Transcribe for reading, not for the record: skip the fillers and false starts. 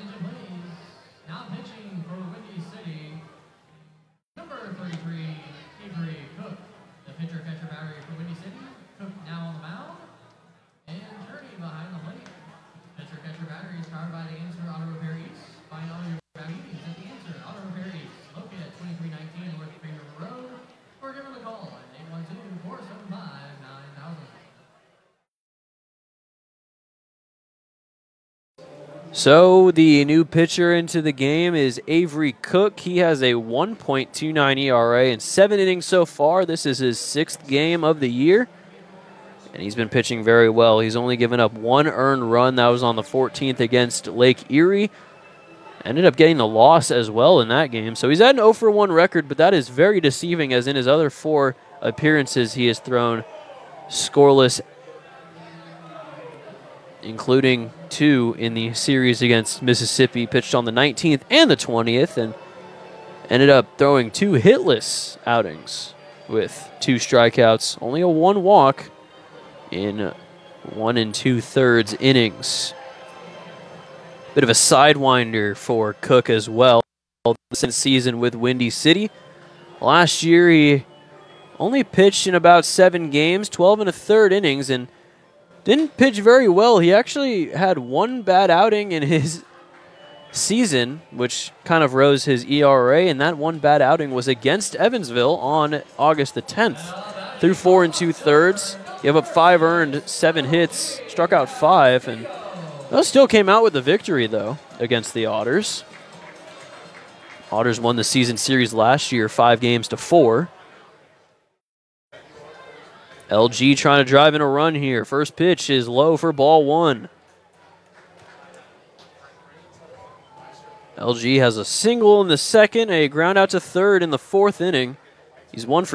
attention, please. Now pitching for Windy City, number 33, Avery Cook. The pitcher-catcher battery for Windy City. Cook now on the mound. And turning behind the plate. Pitcher-catcher battery is powered by the Answer Auto Repair East. Find all your batteries at the Answer Auto Repair East, located at 2319 North Green River Road. Or give them a call at 812-475-9000. So the new pitcher into the game is Avery Cook. He has a 1.29 ERA in 7 innings so far. This is his 6th game of the year, and he's been pitching very well. He's only given up 1 earned run. That was on the 14th against Lake Erie. Ended up getting the loss as well in that game. So he's at an 0-for-1 record, but that is very deceiving, as in his other 4 appearances he has thrown scoreless, including 2 in the series against Mississippi, pitched on the 19th and the 20th, and ended up throwing 2 hitless outings with 2 strikeouts, only a 1 walk in 1 2/3 innings. Bit of a sidewinder for Cook as well this season with Windy City. Last year he only pitched in about 7 games, 12 1/3 innings, and didn't pitch very well. He actually had 1 bad outing in his season, which kind of rose his ERA, and that 1 bad outing was against Evansville on August the 10th. Through 4 2/3, gave up 5 earned, 7 hits, struck out 5, and those still came out with the victory, though, against the Otters. Otters won the season series last year, 5-4. LG trying to drive in a run here. First pitch is low for ball 1. LG has a single in the 2nd, a ground out to 3rd in the 4th inning. He's 1 for